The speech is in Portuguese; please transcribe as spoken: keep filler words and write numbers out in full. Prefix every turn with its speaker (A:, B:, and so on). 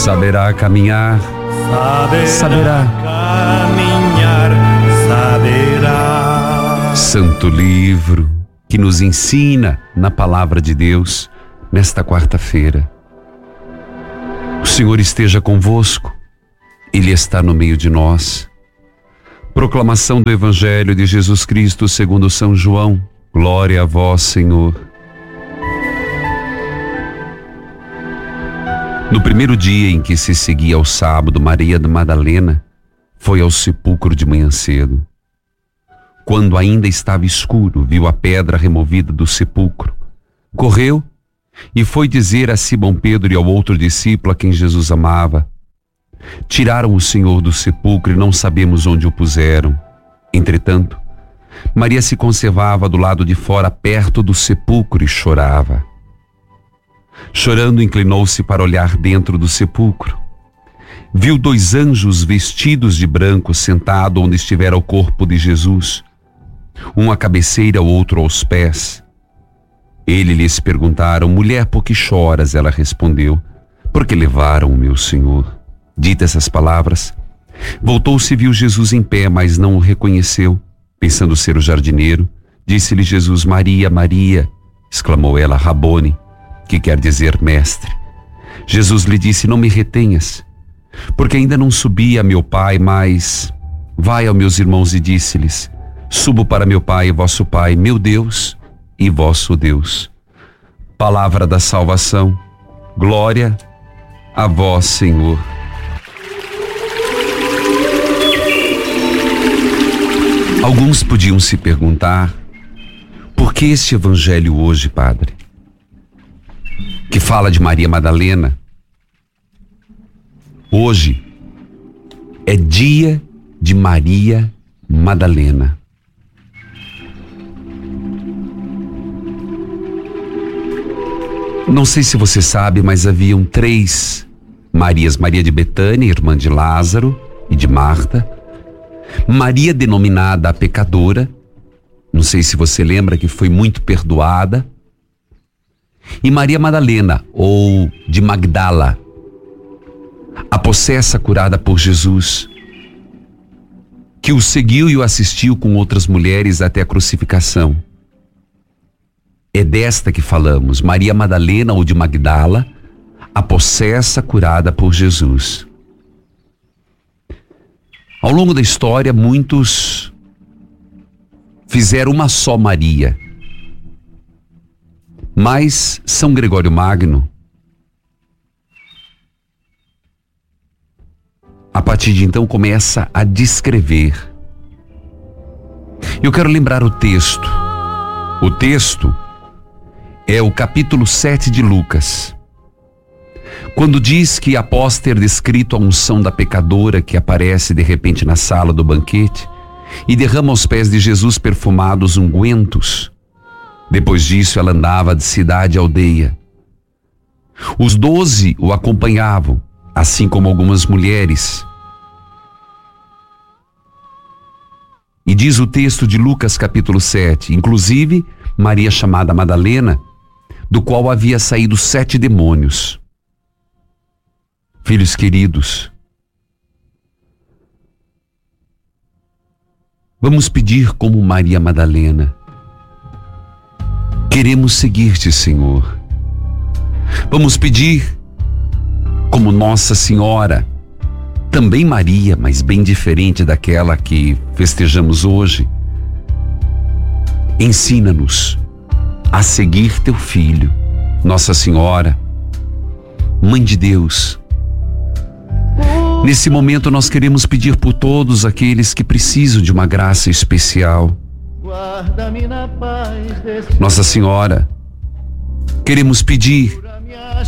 A: Saberá caminhar,
B: Saberá,
A: saberá
B: caminhar, saberá.
A: Santo livro que nos ensina na palavra de Deus nesta quarta-feira. O Senhor esteja convosco, Ele está no meio de nós. Proclamação do Evangelho de Jesus Cristo segundo São João. Glória a vós, Senhor. No primeiro dia em que se seguia ao sábado, Maria Madalena foi ao sepulcro de manhã cedo. Quando ainda estava escuro, viu a pedra removida do sepulcro. Correu e foi dizer a Simão Pedro e ao outro discípulo a quem Jesus amava: tiraram o Senhor do sepulcro e não sabemos onde o puseram. Entretanto, Maria se conservava do lado de fora, perto do sepulcro, e chorava. Chorando, inclinou-se para olhar dentro do sepulcro. Viu dois anjos vestidos de branco sentados onde estivera o corpo de Jesus, um à cabeceira, o outro aos pés. Ele lhes perguntaram: mulher, por que choras? Ela respondeu: porque levaram o meu Senhor. Ditas essas palavras, voltou-se e viu Jesus em pé, mas não o reconheceu. Pensando ser o jardineiro, disse-lhe Jesus: Maria, Maria. Exclamou ela: Rabone, que quer dizer mestre. Jesus lhe disse: não me retenhas, porque ainda não subi a meu Pai, mas vai aos meus irmãos e disse-lhes: subo para meu Pai e vosso Pai, meu Deus e vosso Deus. Palavra da salvação. Glória a vós, Senhor. Alguns podiam se perguntar: por que este evangelho hoje, Padre, que fala de Maria Madalena? Hoje é dia de Maria Madalena. Não sei se você sabe, mas haviam três Marias: Maria de Betânia, irmã de Lázaro e de Marta; Maria, denominada a pecadora, não sei se você lembra, que foi muito perdoada; e Maria Madalena, ou de Magdala, a possessa curada por Jesus, que o seguiu e o assistiu com outras mulheres até a crucificação. É desta que falamos, Maria Madalena, ou de Magdala, a possessa curada por Jesus. Ao longo da história, muitos fizeram uma só Maria. Mas São Gregório Magno, a partir de então, começa a descrever. Eu quero lembrar o texto. O texto é o capítulo sete de Lucas, quando diz que, após ter descrito a unção da pecadora que aparece de repente na sala do banquete e derrama aos pés de Jesus perfumados ungüentos, depois disso ela andava de cidade a aldeia. Os doze o acompanhavam, assim como algumas mulheres. E diz o texto de Lucas capítulo sete, inclusive Maria chamada Madalena, do qual havia saído sete demônios. Filhos queridos, vamos pedir como Maria Madalena. Queremos seguir-te, Senhor. Vamos pedir como Nossa Senhora, também Maria, mas bem diferente daquela que festejamos hoje. Ensina-nos a seguir teu Filho, Nossa Senhora, Mãe de Deus. Nesse momento nós queremos pedir por todos aqueles que precisam de uma graça especial. Nossa Senhora, queremos pedir